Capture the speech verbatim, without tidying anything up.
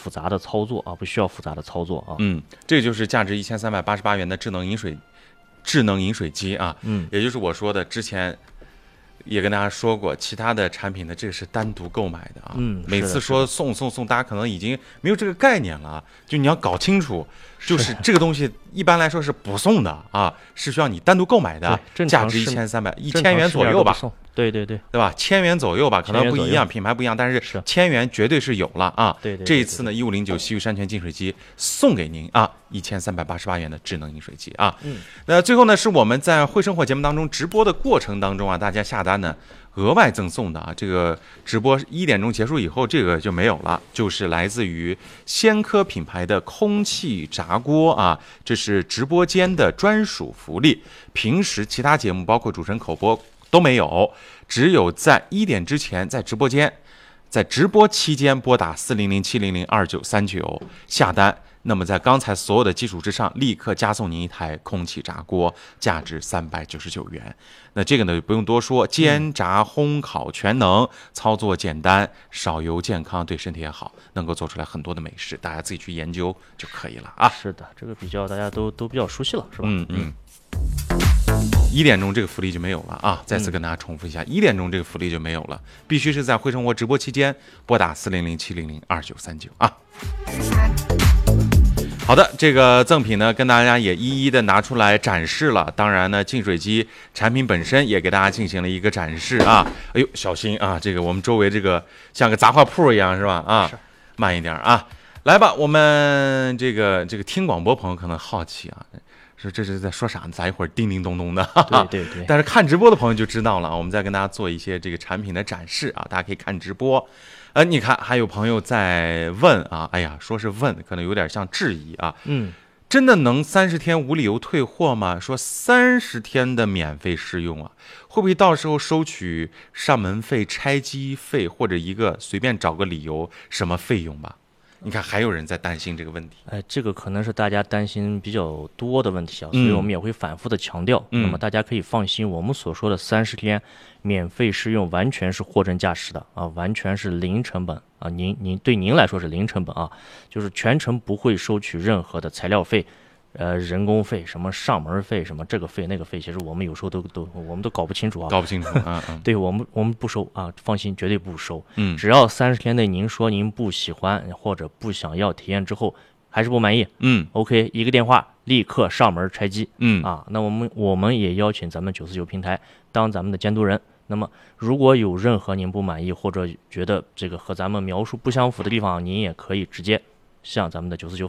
复杂的操作啊，不需要复杂的操作啊。 嗯，这就是价值一千三百八十八元的智能饮水智能饮水机啊， 嗯， 也就是我说的之前。也跟大家说过，其他的产品呢，这个是单独购买的啊。 嗯， 每次说送送送，大家可能已经没有这个概念了啊。就你要搞清楚，就是这个东西一般来说是不送的啊，是需要你单独购买的，价值一千三百一千元左右吧。 对对对， 对吧？千元左右吧，可能不一样，品牌不一样，但是千元绝对是有了啊。 对对。 这一次呢，一五零九西域山泉净水机送给您啊，一千三百八十八元的智能饮水机啊。 嗯。 那最后呢，是我们在会生活节目当中直播的过程当中啊，大家下单呢额外赠送的啊，这个直播一点钟结束以后，这个就没有了，就是来自于仙科品牌的空气炸锅啊，这是直播间的专属福利，平时其他节目包括主持人口播都没有，只有在一点之前，在直播间，在直播期间拨打四零零七零零二九三九下单。那么在刚才所有的基础之上，立刻加送您一台空气炸锅，价值三百九十九元。那这个呢不用多说，煎炸烘烤全能，操作简单，少油健康，对身体也好，能够做出来很多的美食，大家自己去研究就可以了啊。 是的，这个比较大家都都比较熟悉了，是吧？ 嗯嗯。一点钟这个福利就没有了啊！再次跟大家重复一下，一点钟这个福利就没有了，必须是在会生活直播期间拨打四零零七零零二九三九啊。好的，这个赠品呢，跟大家也一一的拿出来展示了。当然呢，净水机产品本身也给大家进行了一个展示啊。哎呦，小心啊！这个我们周围这个像个杂货铺一样是吧？啊，慢一点啊。来吧，我们这个这个听广播朋友可能好奇啊。说这是在说啥呢？咋一会儿叮叮咚咚的？ 对对对。 但是看直播的朋友就知道了，我们再跟大家做一些这个产品的展示啊，大家可以看直播。呃，你看还有朋友在问啊，哎呀，说是问，可能有点像质疑啊。 嗯， 真的能三十天无理由退货吗？说三十天的免费试用啊，会不会到时候收取上门费、拆机费，或者一个随便找个理由什么费用吧？你看，还有人在担心这个问题。 哎，这个可能是大家担心比较多的问题啊，所以我们也会反复的强调。 嗯、 那么大家可以放心，我们所说的三十天免费试用，完全是货真价实的啊，完全是零成本啊。您您对您来说是零成本啊，就是全程不会收取任何的材料费。呃，人工费、什么上门费、什么这个费那个费，其实我们有时候都都我们都搞不清楚啊， 搞不清楚。嗯嗯， 对我们我们不收啊，放心，绝对不收。 嗯， 只要三十天内您说您不喜欢或者不想要体验之后还是不满意， 嗯 ，OK， 一个电话立刻上门拆机。 嗯啊，那我们我们也邀请咱们九四九平台当咱们的监督人。那么如果有任何您不满意或者觉得这个和咱们描述不相符的地方，您也可以直接向咱们的九四九